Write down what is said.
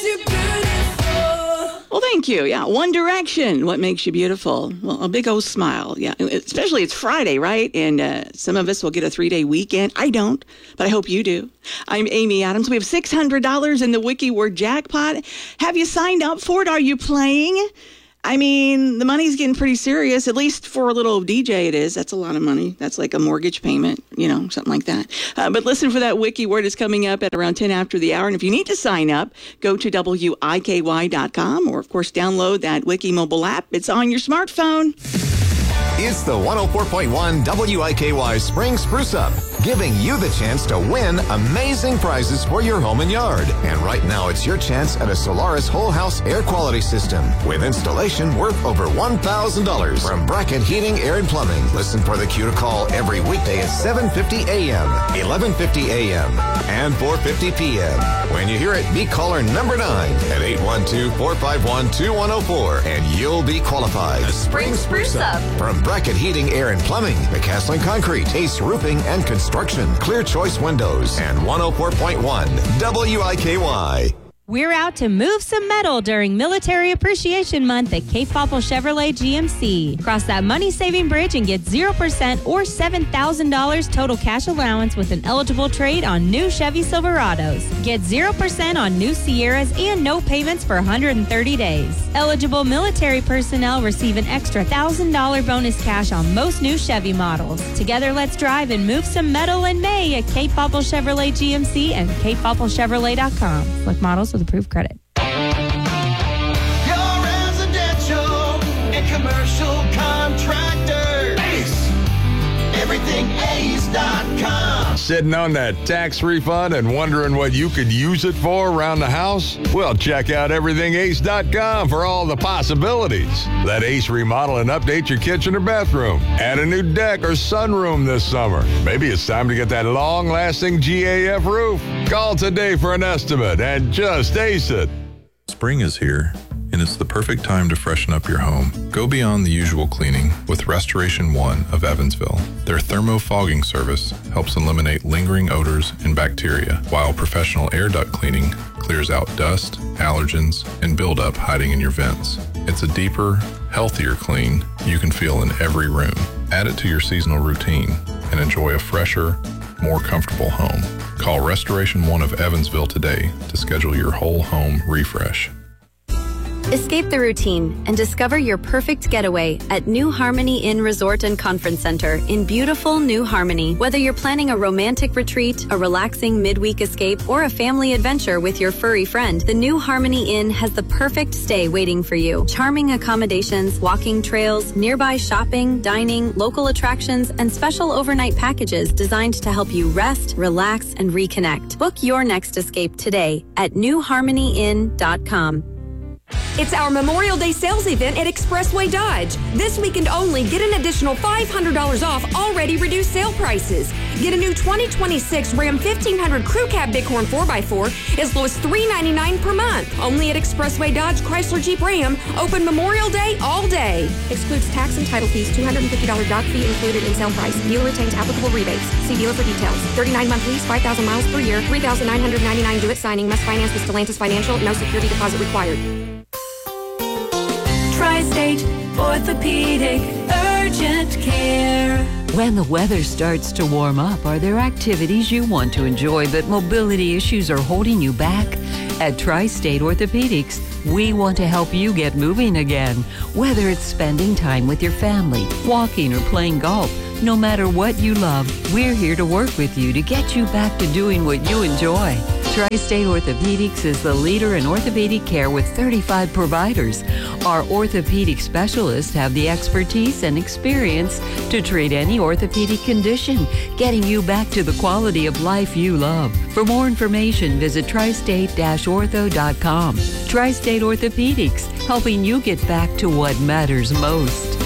you beautiful. Well, thank you. Yeah, One Direction, what makes you beautiful? Well, a big old smile. Yeah, especially it's Friday, right? And some of us will get a 3-day weekend. I don't, but I hope you do. I'm Amy Adams. We have $600 in the Wiki Word jackpot. Have you signed up for it? Are you playing? I mean, the money's getting pretty serious, at least for a little DJ it is. That's a lot of money. That's like a mortgage payment, something like that. But listen for that Wiki Word. Is coming up at around 10 after the hour. And if you need to sign up, go to wiky.com or, of course, download that Wiki mobile app. It's on your smartphone. It's the 104.1 WIKY Spring Spruce Up, giving you the chance to win amazing prizes for your home and yard. And right now, it's your chance at a Solaris whole house air quality system with installation worth over $1,000 from Brackett Heating, Air and Plumbing. Listen for the cue to call every weekday at 7:50 a.m., 11:50 a.m., and 4:50 p.m. When you hear it, be caller number 9 at 812-451-2104, and you'll be qualified. Spring Spruce Up From Brackett Heating, Air and Plumbing, McCaslin Concrete, Ace Roofing and Construction, Clear Choice Windows, and 104.1 WIKY. We're out to move some metal during Military Appreciation Month at Cape Popple Chevrolet GMC. Cross that money-saving bridge and get 0% or $7,000 total cash allowance with an eligible trade on new Chevy Silverados. Get 0% on new Sierras and no payments for 130 days. Eligible military personnel receive an extra $1,000 bonus cash on most new Chevy models. Together, let's drive and move some metal in May at Cape Popple Chevrolet GMC and CapePoppleChevrolet.com. Select models with approved credit. Your residential and commercial contractor. Ace. EverythingAce.com. Sitting on that tax refund and wondering what you could use it for around the house? Well, check out EverythingAce.com for all the possibilities. Let Ace remodel and update your kitchen or bathroom. Add a new deck or sunroom this summer. Maybe it's time to get that long-lasting GAF roof. Call today for an estimate and just ace it. Spring is here, and it's the perfect time to freshen up your home. Go beyond the usual cleaning with Restoration One of Evansville. Their thermofogging service helps eliminate lingering odors and bacteria, while professional air duct cleaning clears out dust, allergens, and buildup hiding in your vents. It's a deeper, healthier clean you can feel in every room. Add it to your seasonal routine and enjoy a fresher, more comfortable home. Call Restoration One of Evansville today to schedule your whole home refresh. Escape the routine and discover your perfect getaway at New Harmony Inn Resort and Conference Center in beautiful New Harmony. Whether you're planning a romantic retreat, a relaxing midweek escape, or a family adventure with your furry friend, the New Harmony Inn has the perfect stay waiting for you. Charming accommodations, walking trails, nearby shopping, dining, local attractions, and special overnight packages designed to help you rest, relax, and reconnect. Book your next escape today at newharmonyinn.com. It's our Memorial Day sales event at Expressway Dodge. This weekend only, get an additional $500 off already reduced sale prices. Get a new 2026 Ram 1500 Crew Cab Bighorn 4x4 as low as $399 per month. Only at Expressway Dodge Chrysler Jeep Ram. Open Memorial Day all day. Excludes tax and title fees. $250 dock fee included in sale price. Dealer retains applicable rebates. See dealer for details. 39-month lease, 5,000 miles per year, $3,999 due at signing. Must finance with Stellantis Financial. No security deposit required. Tri-State Orthopedic Urgent Care. When the weather starts to warm up, are there activities you want to enjoy but mobility issues are holding you back? At Tri-State Orthopedics, we want to help you get moving again. Whether it's spending time with your family, walking, or playing golf, no matter what you love, we're here to work with you to get you back to doing what you enjoy. Tri-State Orthopedics is the leader in orthopedic care with 35 providers. Our orthopedic specialists have the expertise and experience to treat any orthopedic condition, getting you back to the quality of life you love. For more information, visit tristate-ortho.com. Tri-State Orthopedics, helping you get back to what matters most.